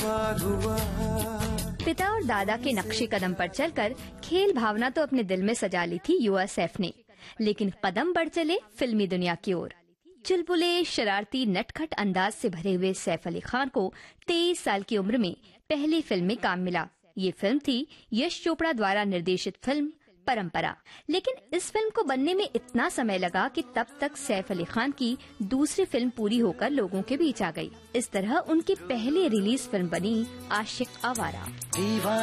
प्यार हुआ। पिता और दादा के नक्शे कदम पर चलकर खेल भावना तो अपने दिल में सजा ली थी युवा सैफ ने, लेकिन कदम बढ़ चले फिल्मी दुनिया की ओर। चुलबुले, शरारती, नटखट अंदाज से भरे हुए सैफ अली खान को 23 साल की उम्र में पहली फिल्म में काम मिला। ये फिल्म थी यश चोपड़ा द्वारा निर्देशित फिल्म परंपरा। लेकिन इस फिल्म को बनने में इतना समय लगा कि तब तक सैफ अली खान की दूसरी फिल्म पूरी होकर लोगों के बीच आ गई। इस तरह उनकी पहली रिलीज फिल्म बनी आशिक आवारा।